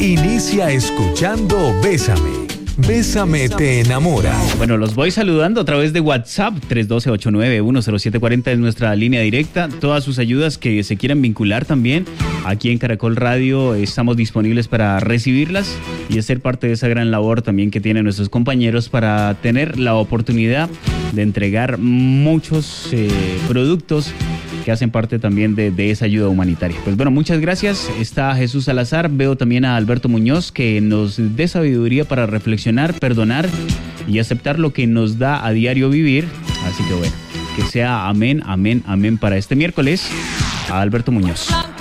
Inicia escuchando Bésame. Bésame te enamora. Bueno, los voy saludando a través de WhatsApp. 312-891-0740 es nuestra línea directa. Todas sus ayudas que se quieran vincular también. Aquí en Caracol Radio estamos disponibles para recibirlas y ser parte de esa gran labor también que tienen nuestros compañeros para tener la oportunidad de entregar muchos productos que hacen parte también de esa ayuda humanitaria. Pues bueno, muchas gracias. Está Jesús Salazar, veo también a Alberto Muñoz, que nos dé sabiduría para reflexionar, perdonar y aceptar lo que nos da a diario vivir. Así que bueno, que sea amén, amén, amén para este miércoles. A Alberto Muñoz.